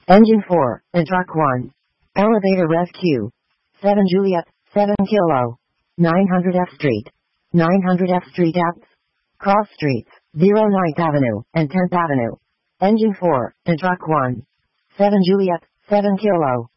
Engine 4, and truck 1. Elevator rescue. 7 Juliet, 7 Kilo. 900 F Street. 900 F Street Apps. Cross Streets, 09th Avenue, and 10th Avenue. Engine 4, and truck 1. 7 Juliet, 7 Kilo.